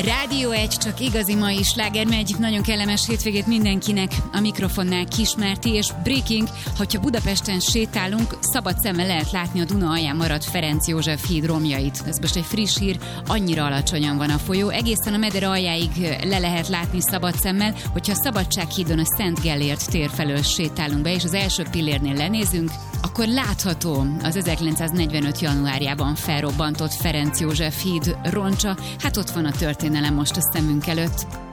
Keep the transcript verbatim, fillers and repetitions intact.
Rádió egy, csak igazi mai sláger megy. Nagyon kellemes hétvégét mindenkinek. A mikrofonnál Kismárti és Breaking. Hogyha Budapesten sétálunk, szabad szemmel lehet látni a Duna alján maradt Ferenc József híd romjait. Ez most egy friss hír, annyira alacsonyan van a folyó. Egészen a Meder aljáig le lehet látni szabad szemmel. Hogyha a Szabadsághídon a Szent Gellért tér felől sétálunk be, és az első pillérnél lenézünk, akkor látható az ezerkilencszáznegyvenöt januárjában felrobbantott Ferenc József híd roncsa. Hát ott van a történelem most a szemünk előtt.